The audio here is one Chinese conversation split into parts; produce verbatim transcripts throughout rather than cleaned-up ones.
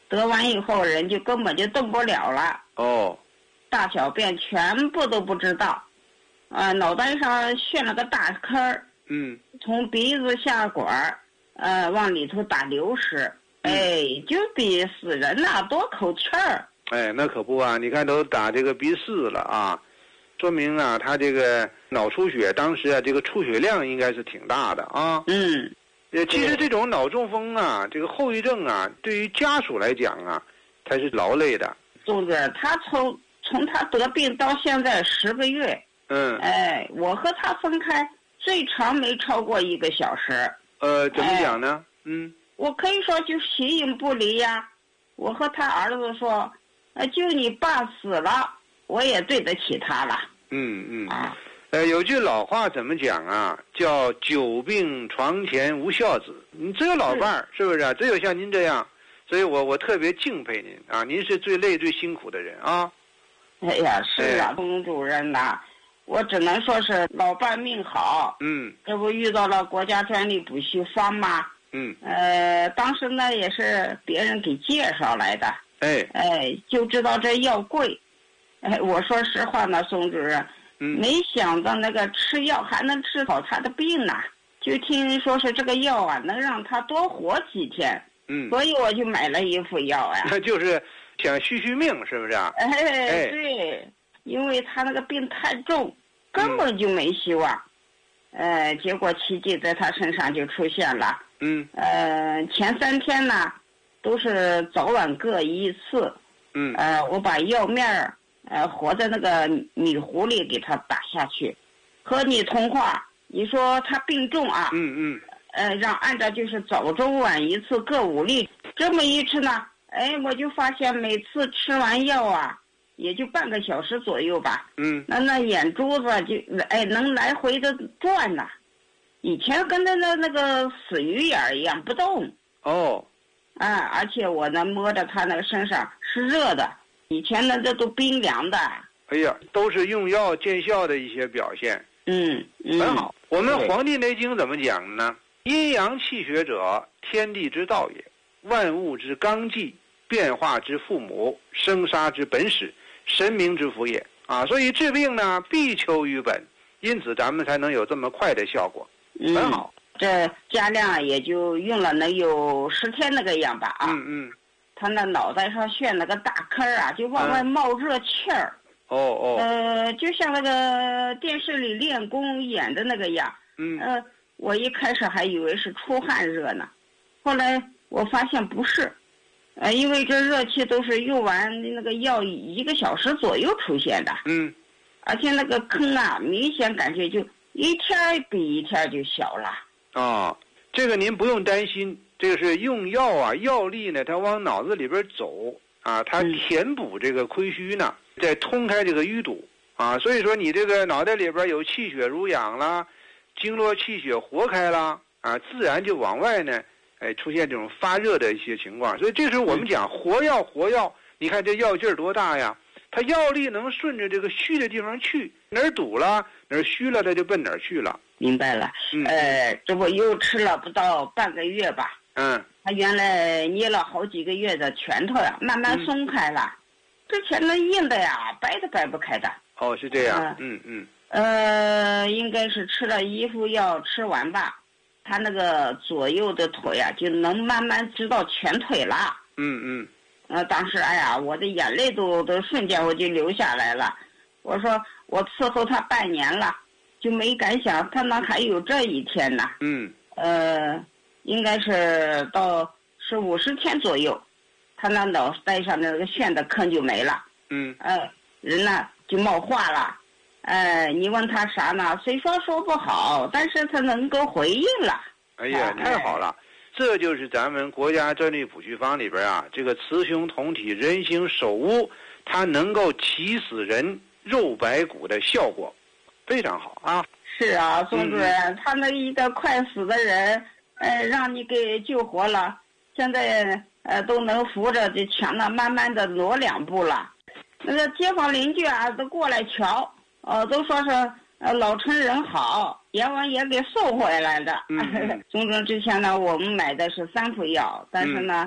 得完以后人就根本就动不了了。 哦， 大小便全部都不知道，呃，脑袋上旋了个大坑儿。 嗯， 从鼻子下管儿，呃，往里头打流矢， 嗯、 哎，就比死人呐、啊、多口气儿。 哎，那可不啊！你看都打这个鼻饲了啊，说明啊，他这个脑出血，当时啊，这个出血量应该是挺大的啊。 嗯， 呃，其实这种脑中风啊，这个后遗症啊，对于家属来讲啊，他是劳累的。 总之，他从从他得病到现在十个月， 嗯， 哎，我和他分开。最长没超过一个小时。 呃，怎么讲呢？ 哎、 嗯， 我可以说就形影不离呀。我和他儿子说，呃，就你爸死了，我也对得起他了。 嗯嗯。 啊， 呃，有句老话怎么讲啊？叫久病床前无孝子。你只有老伴儿，是不是啊？只有像您这样，所以我我特别敬佩您啊！您是最累最辛苦的人啊。 哎呀，是啊，龚主任呐。我只能说是老伴命好， 嗯， 这不遇到了国家专利补习方吗？ 嗯， 呃，当时呢也是别人给介绍来的， 哎， 哎，就知道这药贵，哎，我说实话呢，宋主任， 嗯， 没想到那个吃药还能治好他的病呢，就听说是这个药啊能让他多活几天， 嗯， 所以我就买了一副药呀， 那就是想续续命，是不是啊？ 哎， 哎对。因为他那个病太重，根本就没希望，嗯、呃，结果奇迹在他身上就出现了。 嗯， 呃，前三天呢，都是早晚各一次。 嗯， 呃，我把药面儿呃和在那个米糊里给他打下去，和你通话，你说他病重啊， 嗯嗯， 呃，让按照就是早中晚一次各五粒，这么一吃呢，哎，我就发现每次吃完药啊。也就半个小时左右吧。 嗯， 那那眼珠子就哎能来回的转呐、啊，以前跟那那那个死鱼眼一样不动。 哦， 啊，而且我呢摸着他那个身上是热的，以前呢这都冰凉的。 哎呀，都是用药见效的一些表现。 嗯，嗯很好。我们《黄帝内经》怎么讲呢？阴阳气血者，天地之道也，万物之纲纪，变化之父母，生杀之本始。神明之福也啊，所以治病呢必求于本，因此咱们才能有这么快的效果，很好。 嗯、这加量也就用了能有十天那个样吧啊。 嗯嗯。 他那脑袋上旋了个大坑啊，就往外冒热气儿。 哦哦。 呃，就像那个电视里练功演的那个样。 嗯。 呃，我一开始还以为是出汗热呢，后来我发现不是。呃，因为这热气都是用完那个药一个小时左右出现的， 嗯， 而且那个坑啊，明显感觉就一天比一天就小了。 啊，这个您不用担心，这个是用药啊，药力呢，它往脑子里边走啊，它填补这个亏虚呢，再通开这个淤堵啊，所以说你这个脑袋里边有气血濡养啦，经络气血活开啦啊，自然就往外呢。哎，出现这种发热的一些情况，所以这时候我们讲活药活药，你看这药劲儿多大呀？它药力能顺着这个虚的地方去，哪儿堵了哪儿虚了，它就奔哪儿去了。 明白了。 嗯、 呃，这不又吃了不到半个月吧？ 嗯。 他原来捏了好几个月的拳头呀，慢慢松开了。嗯、之前那硬的呀，掰都掰不开的。 哦，是这样。嗯嗯。 呃，应该是吃了一副药吃完吧。他那个左右的腿啊，就能慢慢知道全腿了。 嗯嗯。 呃，当时哎呀，我的眼泪都都瞬间我就流下来了。我说我伺候他半年了，就没敢想他那还有这一天呢。 嗯。 呃，应该是到是五十天左右，他那脑袋上的那个旋的坑就没了。 嗯。 呃，人呢就冒话了。呃，你问他啥呢？虽说说不好，但是他能够回应了。 哎呀，太好了！这就是咱们国家专利补虚方里边啊，这个雌雄同体人形首乌，它能够起死人肉白骨的效果，非常好啊。 是啊，宋主任， 嗯、 他那一个快死的人，呃，让你给救活了，现在呃都能扶着这墙呢，慢慢的挪两步了。那个街坊邻居啊，都过来瞧。呃，都说是呃老陈人好，阎王爷给送回来的。 嗯， 总之之前呢，我们买的是三副药，但是呢， 嗯、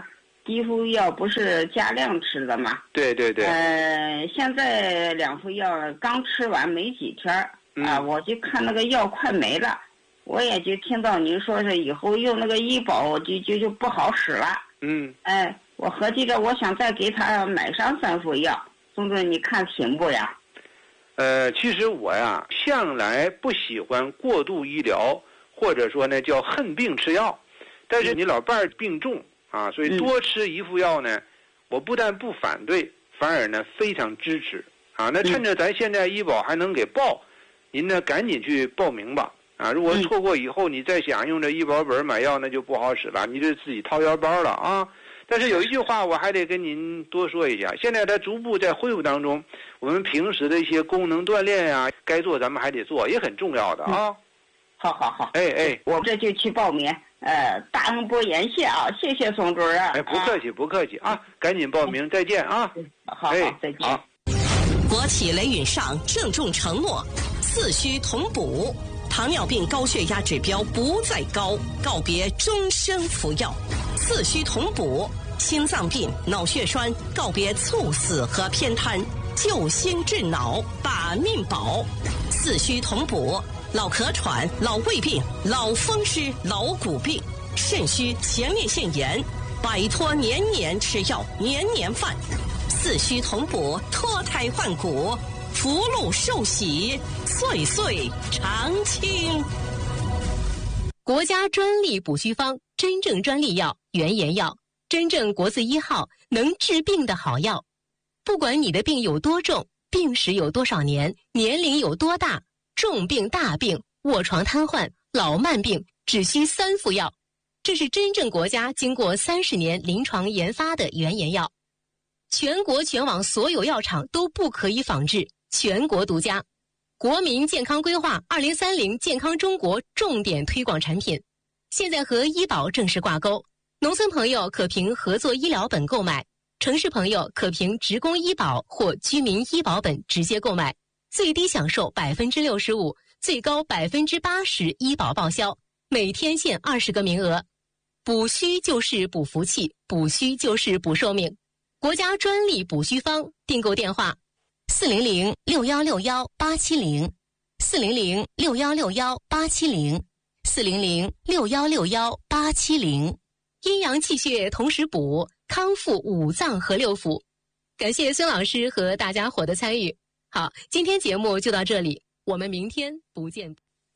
第一副药不是加量吃的吗？ 对对对。 呃，现在两副药刚吃完没几天啊、 嗯呃，我就看那个药快没了，我也就听到您说是以后用那个医保就就就不好使了。 嗯。 哎，我合计着我想再给他买上三副药，总之你看行不呀？ 呃，其实我呀向来不喜欢过度医疗，或者说呢叫恨病吃药，但是你老伴儿病重。啊，所以多吃一副药呢，嗯、我不但不反对，反而呢非常支持。啊，那趁着咱现在医保还能给报，您呢赶紧去报名吧。啊，如果错过以后，你再想用这医保本买药，那就不好使了，你这自己掏腰包了啊。但是有一句话我还得跟您多说一下，现在它逐步在恢复当中，我们平时的一些功能锻炼呀、啊，该做咱们还得做，也很重要的啊。 嗯、好好好， 哎哎， 我这就去报名。呃，大恩不言谢啊，谢谢宋主任。 哎，不客气，不客气啊，赶紧报名，再见啊。 好，好，再见。 好。 国企雷允上郑重承诺，四虚同补，糖尿病高血压指标不再高，告别终身服药。四虚同补，心脏病、脑血栓告别猝死和偏瘫，救心治脑，把命保。四虚同补。老咳喘、老胃病、老风湿、老骨病、肾虚、前列腺炎，摆脱年年吃药、年年犯。四虚同补，脱胎换骨，福禄寿喜，岁岁常青。 国家专利补虚方，真正专利药原研药，真正国字一号，能治病的好药。不管你的病有多重，病史有多少年，年龄有多大，重病、大病、卧床瘫痪、老慢病，只需三副药。这是真正国家经过三十年临床研发的原研药，全国全网所有药厂都不可以仿制，全国独家。国民健康规划二零三零健康中国重点推广产品，现在和医保正式挂钩。农村朋友可凭合作医疗本购买，城市朋友可凭职工医保或居民医保本直接购买。最低享受百分之六十五，最高百分之八十医保报销，每天限二十个名额。补虚就是补福气，补虚就是补寿命。国家专利补虚方，订购电话：四零零六幺六幺八七零，四零零六幺六幺八七零，四零零六幺六幺八七零。阴阳气血同时补，康复五脏和六腑。感谢孙老师和大家伙的参与。好，今天节目就到这里，我们明天不见。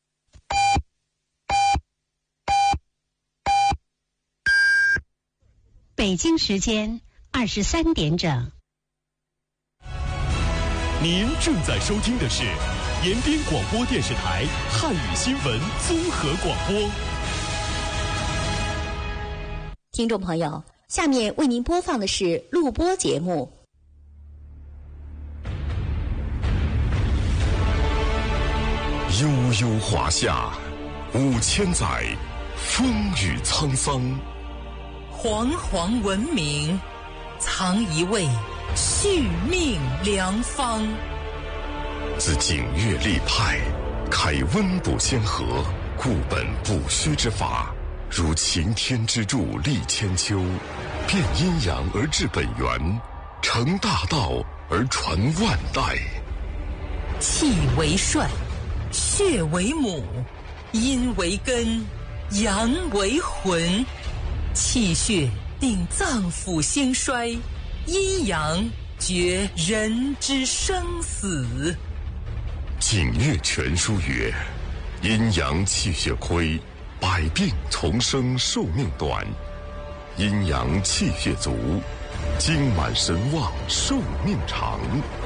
北京时间二十三点整。 您正在收听的是延边广播电视台汉语新闻综合广播。 听众朋友，下面为您播放的是录播节目。 悠悠华夏，五千载，风雨沧桑。 煌煌文明，藏一位续命良方。 自景岳立派，开温补先河，固本补虚之法，如擎天之柱立千秋，变阴阳而治本源，成大道而传万代。 气为帅，血为母，阴为根，阳为魂。气血定脏腑兴衰，阴阳决人之生死。 景岳全书曰：阴阳气血亏，百病丛生，寿命短；阴阳气血足，精满神旺，寿命长。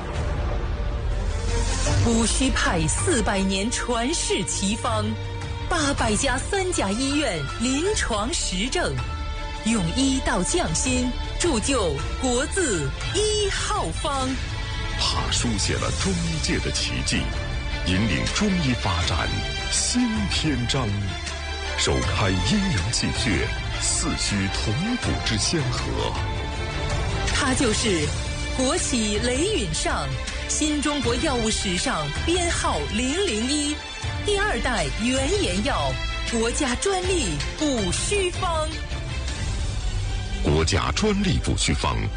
补虚派四百年传世奇方，八百家三甲医院临床实证，用医道匠心，铸就国字一号方。 他书写了中医界的奇迹，引领中医发展新篇章，首开阴阳气血四虚同补之先河。 他就是国企雷允上，新中国药物史上编号零零一，第二代原研药，国家专利补虚方。 国家专利补虚方。